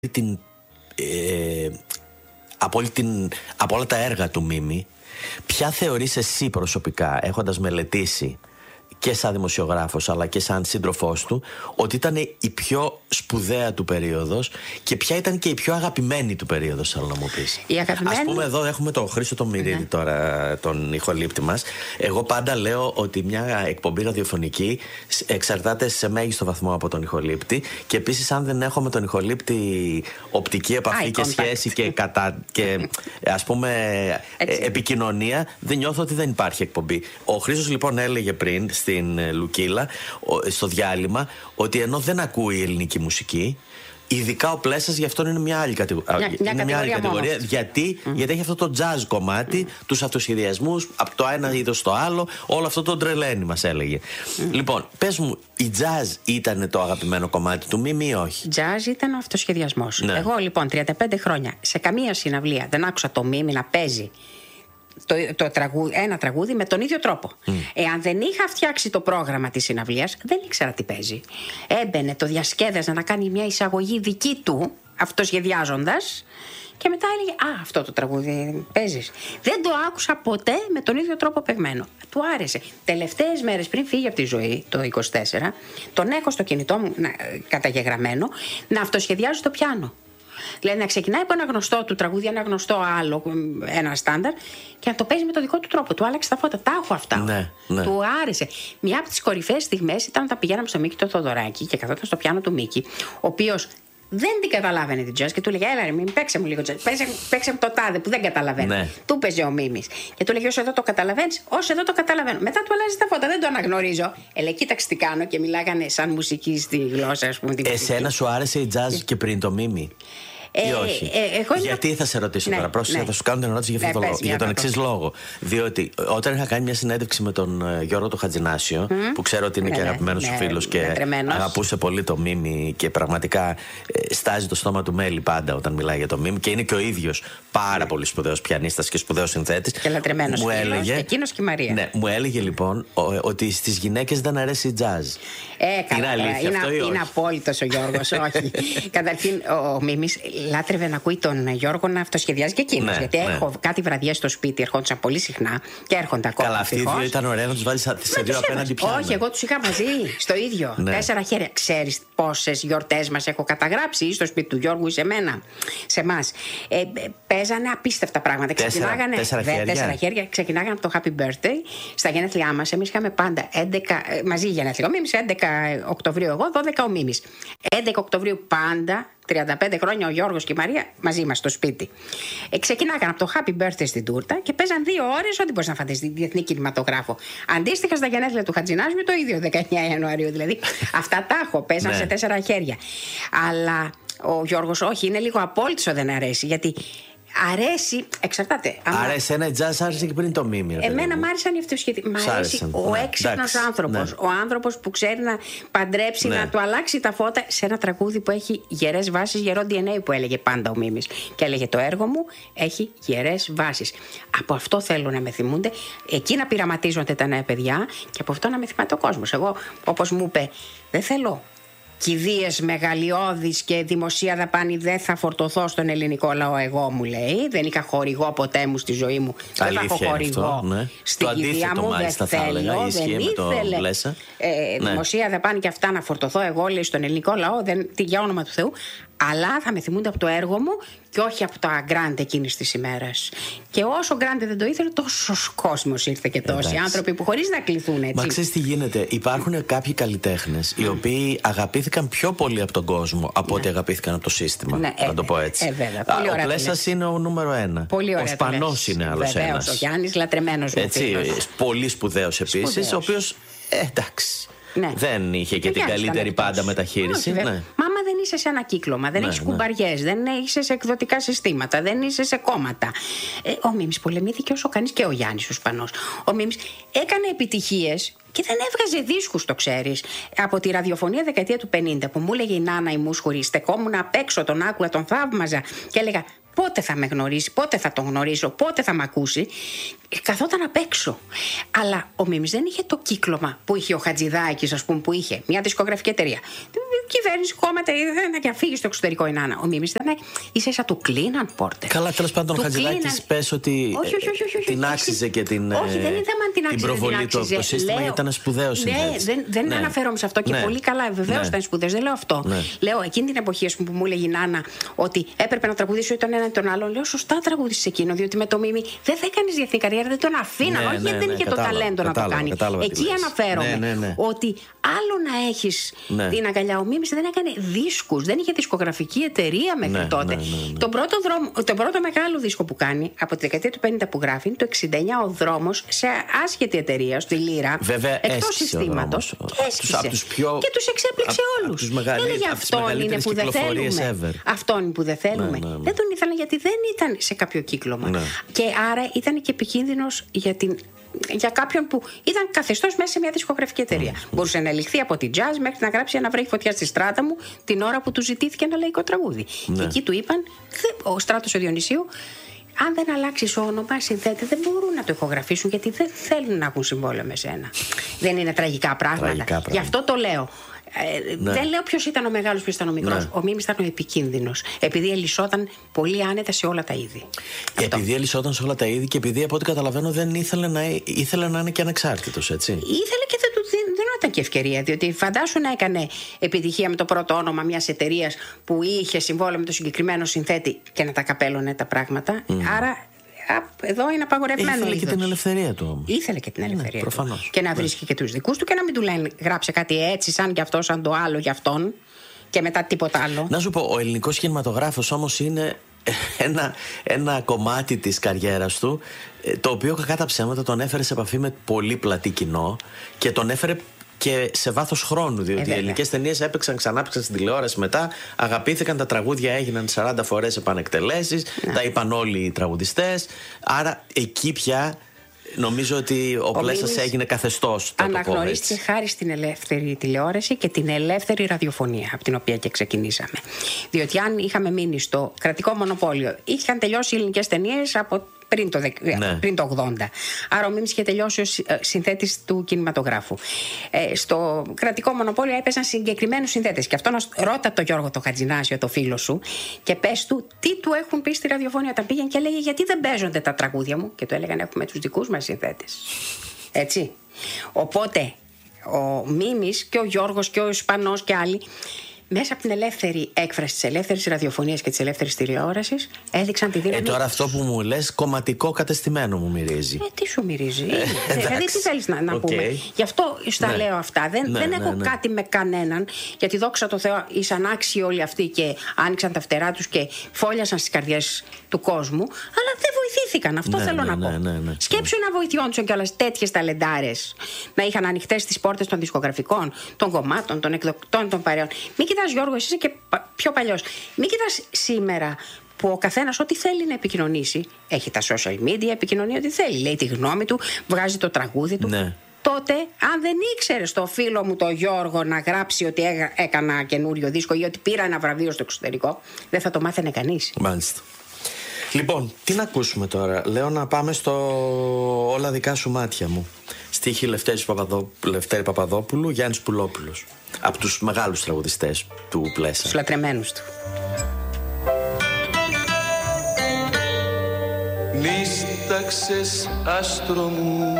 από όλα τα έργα του Μίμη, ποια θεωρείς εσύ προσωπικά, έχοντας μελετήσει και σαν δημοσιογράφος αλλά και σαν σύντροφός του, ότι ήταν η πιο σπουδαία του περίοδος και ποια ήταν και η πιο αγαπημένη του περίοδος, θέλω να μου πεις? Ας πούμε, εδώ έχουμε τον Χρήστο τον Μυρίδη τώρα, τον ηχολήπτη μας. Εγώ πάντα λέω ότι μια εκπομπή ραδιοφωνική εξαρτάται σε μέγιστο βαθμό από τον ηχολήπτη, και επίσης αν δεν έχουμε τον ηχολήπτη οπτική επαφή και σχέση και ας πούμε επικοινωνία, δεν νιώθω ότι δεν υπάρχει εκπομπή. Ο Χρήστος λοιπόν έλεγε πριν στην Λουκίλα, στο διάλειμμα, ότι ενώ δεν ακούει ελληνική μουσική, ειδικά ο Πλέσας γι' αυτό είναι μια άλλη κατηγορία. Γιατί έχει αυτό το jazz κομμάτι, τους αυτοσχεδιασμούς από το ένα είδος στο άλλο, όλο αυτό το τρελαίνει, μας έλεγε. Λοιπόν, πες μου, η jazz ήταν το αγαπημένο κομμάτι του Μίμη ή όχι? Jazz ήταν ο αυτοσχεδιασμός. Ναι. Εγώ λοιπόν 35 χρόνια σε καμία συναυλία δεν άκουσα το Μίμη να παίζει ένα τραγούδι με τον ίδιο τρόπο. Εάν δεν είχα φτιάξει το πρόγραμμα της συναυλίας, δεν ήξερα τι παίζει. Έμπαινε, το διασκέδαζε να κάνει μια εισαγωγή δική του, αυτοσχεδιάζοντας, και μετά έλεγε «Α, αυτό το τραγούδι παίζεις». Δεν το άκουσα ποτέ με τον ίδιο τρόπο παιγμένο. Του άρεσε. Τελευταίες μέρες πριν φύγει από τη ζωή, το 24, τον έχω στο κινητό μου καταγεγραμμένο να αυτοσχεδιάζει το πιάνο. Δηλαδή να ξεκινάει από ένα γνωστό του τραγούδι, ένα γνωστό άλλο, ένα στάνταρ, και να το παίζει με το δικό του τρόπο. Του άλλαξε τα φώτα. Τα έχω αυτά. Ναι. Του άρεσε. Μια από τις κορυφαίες στιγμές ήταν όταν πηγαίναμε στο Μίκη το Θοδωράκη και καθόταν στο πιάνο του Μίκη, ο οποίος δεν την καταλάβαινε την jazz και του λέγε «Έλα ρε, μην παίξε μου λίγο jazz. Παίξε μου το τάδε που δεν καταλαβαίνω». Ναι. Του παίζει ο Μίμης. Και του λέγε «Όσο εδώ το καταλαβαίνεις, όσο εδώ το καταλαβαίνω». Μετά του αλλάζει τα φώτα, δεν το αναγνωρίζω. Κοίταξε τι κάνω, και μιλάγανε σαν μουσική στη γλώσσα, ας πούμε. Εσένα σου άρεσε η jazz και πριν το Μίμη? Ή όχι? Γιατί θα σε ρωτήσω τώρα, πρόσεχε, θα σου κάνω την ερώτηση για τον εξής λόγο. Διότι όταν είχα κάνει μια συνέντευξη με τον Γιώργο τον Χατζηνάσιο, που ξέρω ότι είναι και αγαπημένος σου φίλος και αγαπούσε πολύ το Μίμη και πραγματικά στάζει το στόμα του μέλι πάντα όταν μιλάει για το Μίμη, και είναι και ο ίδιος πάρα πολύ σπουδαίος πιανίστας και σπουδαίος συνθέτης. Και λατρεμένος φίλος, εκείνος και η Μαρία. Ναι, μου έλεγε λοιπόν ότι στις γυναίκες δεν αρέσει η jazz. Είναι αλήθεια? Είναι απόλυτος ο Γιώργος, όχι. Καταρχήν ο Μίμης λάτρευε να ακούει τον Γιώργο να αυτοσχεδιάζει και εκείνος. Γιατί έχω κάτι βραδιές στο σπίτι, ερχόντουσαν πολύ συχνά και έρχονται ακόμα. Καλά, αυτοί οι δύο ήταν ωραία να τους βάλεις σε δύο απέναντι πιάνο. Όχι, εγώ τους είχα μαζί, στο ίδιο. 4 χέρια. Ξέρεις πόσες γιορτές μας έχω καταγράψει, ή στο σπίτι του Γιώργου ή σε μένα, σε εμάς. Παίζανε απίστευτα πράγματα. 4 χέρια. Ξεκινάγανε από το Happy Birthday στα γενέθλιά μας. Εμείς είχαμε πάντα 11 μαζί γενέθλια. Ο Μίμης 11 Οκτωβρίου, εγώ 12 ο Μίμης. 11 Οκτωβρίου πάντα. 35 χρόνια ο Γιώργος και η Μαρία μαζί μας στο σπίτι. Ξεκινάγαν από το Happy Birthday στην τούρτα και παίζαν 2 ώρες, ό,τι μπορείς να φανταστείς, διεθνή κινηματογράφο. Αντίστοιχα στα γενέθλια του Χατζηνάσιου το ίδιο, 19 Ιανουαρίου δηλαδή. Αυτά τα έχω, παίζαν σε 4 χέρια. Αλλά ο Γιώργος όχι, είναι λίγο απόλυτο, δεν αρέσει, γιατί αρέσει, εξαρτάται. Άρεσε ένα jazz, άρεσε και πριν το Μίμη. Εμένα μ' άρεσαν οι αυτοσχεδιασμοί. Μ' αρέσει ο έξυπνος άνθρωπος. Ναι. Ο άνθρωπος που ξέρει να παντρέψει, να του αλλάξει τα φώτα σε ένα τραγούδι που έχει γερές βάσεις, γερό DNA, που έλεγε πάντα ο Μίμης. Και έλεγε «Το έργο μου έχει γερές βάσεις». Από αυτό θέλουν να με θυμούνται. Εκεί να πειραματίζονται τα νέα παιδιά και από αυτό να με θυμάται ο κόσμος. Εγώ, όπως μου είπε, δεν θέλω κηδείες μεγαλειώδεις και δημοσία δαπάνη, δεν θα φορτωθώ στον ελληνικό λαό. Εγώ, μου λέει, δεν είχα χορηγό ποτέ μου στη ζωή μου. Δεν θα έχω χορηγό στην κηδεία μου. Δεν θέλω, δεν ήθελε δημοσία δαπάνη και αυτά να φορτωθώ εγώ, λέει, στον ελληνικό λαό. Για όνομα του Θεού. Αλλά θα με θυμούνται από το έργο μου και όχι από τα γκραντ εκείνης της ημέρας. Και όσο γκραντ δεν το ήθελε, τόσος κόσμος ήρθε και τόσοι άνθρωποι που χωρίς να κληθούν έτσι. Μα ξέρεις τι γίνεται? Υπάρχουν κάποιοι καλλιτέχνες οι οποίοι αγαπήθηκαν πιο πολύ από τον κόσμο από ό,τι αγαπήθηκαν από το σύστημα. Να το πω έτσι. Ο Πλέσας είναι ο νούμερο 1. Ο Σπανός είναι άλλος ένας. Ο Γιάννης, λατρεμένος μου φίλος. Πολύ σπουδαίος επίσης, ο οποίος εντάξει. Δεν είχε και την καλύτερη πάντα μεταχείριση. Μάμα, δεν είσαι σε ένα κύκλωμα, δεν έχεις κουμπαριές, δεν είσαι σε εκδοτικά συστήματα, δεν είσαι σε κόμματα. Ο Μίμης πολεμήθηκε όσο κανείς, και ο Γιάννης ο Σπανός. Ο Μίμης έκανε επιτυχίες και δεν έβγαζε δίσκους, το ξέρεις. Από τη ραδιοφωνία δεκαετία του 50 που μου έλεγε η Νάνα η Μούσχουρη, στεκόμουν απ' έξω, τον άκουγα, τον θαύμαζα και έλεγα πότε θα με γνωρίσει, πότε θα τον γνωρίσω, πότε θα με ακούσει. Καθόταν απ' έξω. Αλλά ο Μίμης δεν είχε το κύκλωμα που είχε ο Χατζηδάκης, ας πούμε, που είχε μια δισκογραφική εταιρεία. κυβέρνηση, κόμματα, να φύγει στο εξωτερικό η Νάνα. Ο Μίμης ήταν ίσα του κλείναν πόρτες. Καλά, τέλος πάντων, ο Χατζηδάκης πες ότι την άξιζε και την προβολή του από το σύστημα, γιατί ήταν σπουδαίο συνθέτης. Δεν αναφέρομαι σε αυτό και πολύ καλά, βεβαίως ήταν σπουδαίος, δεν λέω αυτό. Λέω εκείνη την εποχή που μου έλεγε η Νάνα ότι έπρεπε να τραγουδήσω τον έναν τον άλλον. Λέω σωστά τραγουδήσεις εκείνο, διότι με το Μίμη δεν θα έκανες διεθνή καριέρα, δεν τον αφήναν. Όχι, γιατί δεν είχε το ταλέντο να το κάνει. Εκεί αναφέρομαι. Ότι άλλο να έχεις την αγκαλιά. Ο Μίμης δεν έκανε δίσκους, δεν είχε δισκογραφική εταιρεία μέχρι τότε. Τον πρώτο μεγάλο δίσκο που κάνει από τη δεκαετία του 50 που γράφει είναι το 69, ο Δρόμος, σε άσχετη εταιρεία, στη Λύρα. Βέβαια, εκτός συστήματος. Και τους εξέπληξε όλους. Έλεγε αυτόν είναι που δεν θέλουμε. Αυτόν που δεν θέλουμε. Δεν τον ήθελαν γιατί δεν ήταν σε κάποιο κύκλωμα. Και άρα ήταν και επικίνδυνος για κάποιον που ήταν καθεστώς μέσα σε μια δισκογραφική εταιρεία. Μπορούσε να ελιχθεί από την jazz μέχρι να γράψει ένα βρέχει φωτιά στη Στράτα μου την ώρα που του ζητήθηκε ένα λαϊκό τραγούδι. Και εκεί του είπαν, ο Στράτος ο Διονυσίου, αν δεν αλλάξεις όνομα, συνθέτες δεν μπορούν να το ηχογραφήσουν γιατί δεν θέλουν να έχουν συμβόλαιο με σένα. Δεν είναι τραγικά πράγματα. Γι' αυτό το λέω. Δεν λέω ποιος ήταν ο μεγάλος, ποιος ήταν ο μικρός. Ο Μίμης ήταν ο επικίνδυνος. Επειδή ελισσόταν πολύ άνετα σε όλα τα είδη. Επειδή ελισσόταν σε όλα τα είδη και επειδή από ό,τι καταλαβαίνω δεν ήθελε να είναι και ανεξάρτητος, έτσι. Ήθελε και δεν ήταν και ευκαιρία. Διότι φαντάσου να έκανε επιτυχία με το πρώτο όνομα μιας εταιρείας που είχε συμβόλαιο με το συγκεκριμένο συνθέτη και να τα καπέλωνε τα πράγματα. Άρα. Εδώ είναι απαγορευμένο. Ήθελε και την ελευθερία του όμως. Ήθελε και την ελευθερία του. Προφανώς. Και να βρίσκει και τους δικούς του και να μην του λένε γράψε κάτι έτσι, σαν κι αυτό, σαν το άλλο για αυτόν. Και μετά τίποτα άλλο. Να σου πω, ο ελληνικός κινηματογράφος όμως είναι ένα κομμάτι της καριέρας του, το οποίο κακά τα ψέματα τον έφερε σε επαφή με πολύ πλατή κοινό και τον έφερε και σε βάθος χρόνου, διότι οι ελληνικές ταινίες ξανάπαιξαν στην τηλεόραση μετά, αγαπήθηκαν, τα τραγούδια έγιναν 40 φορές επανεκτελέσεις, τα είπαν όλοι οι τραγουδιστές. Άρα εκεί πια νομίζω ότι ο Πλέσας έγινε καθεστώς. Αναγνωρίστηκε χάρη στην ελεύθερη τηλεόραση και την ελεύθερη ραδιοφωνία, από την οποία και ξεκινήσαμε. Διότι αν είχαμε μείνει στο κρατικό μονοπόλιο, είχαν τελειώσει οι ελληνικές ταινίες από πριν το 80. Άρα ο Μίμης είχε τελειώσει ως συνθέτης του κινηματογράφου. Στο κρατικό μονοπόλιο έπαιζαν συγκεκριμένους συνθέτες. Και αυτό ρώτα τον Γιώργο το Χατζηνάσιο, το φίλο σου, και πες του τι του έχουν πει στη ραδιοφωνία. Όταν πήγαινε και έλεγε γιατί δεν παίζονται τα τραγούδια μου. Και του έλεγαν έχουμε τους δικούς μας συνθέτες. Έτσι. Οπότε ο Μίμης και ο Γιώργος και ο Ισπανός και άλλοι, μέσα από την ελεύθερη έκφραση της ελεύθερης ραδιοφωνίας και της ελεύθερης τηλεόρασης, έδειξαν τη δύναμη. Τώρα αυτό που μου λες, κομματικό κατεστημένο μου μυρίζει. Τι σου μυρίζει. Δηλαδή, τι θέλεις να πούμε. Γι' αυτό στα λέω αυτά. Δεν έχω κάτι με κανέναν, γιατί δόξα τω Θεώ, ήσαν άξιοι όλοι αυτοί και άνοιξαν τα φτερά τους και φόλιασαν στις καρδιές του κόσμου, αλλά δεν βοηθήθηκαν. Αυτό θέλω να πω. Σκέψου να βοηθιόντουσαν κιόλας τέτοιες ταλεντάρες να είχαν ανοιχτές τις πόρτες των δισκογραφικών, των κομμάτων, των εκδοκτών, των παρέων. Μην κοιτάς, Γιώργο, εσύ είσαι και πιο παλιός. Μην κοιτάς σήμερα που ο καθένας ό,τι θέλει να επικοινωνήσει. Έχει τα social media, επικοινωνεί ό,τι θέλει. Λέει τη γνώμη του, βγάζει το τραγούδι του. Ναι. Τότε, αν δεν ήξερες το φίλο μου τον Γιώργο να γράψει ότι έκανα καινούριο δίσκο ή ότι πήρα ένα βραβείο στο εξωτερικό, δεν θα το μάθαινε κανείς. Μάλιστα. Λοιπόν, τι να ακούσουμε τώρα. Λέω να πάμε στο Όλα δικά σου μάτια μου. Στίχη Λευτέρη Παπαδόπουλου, Γιάννης Πουλόπουλος. Από τους μεγάλους τραγουδιστές του Πλέσα. Τους λατρεμένους του. Νύσταξες άστρο μου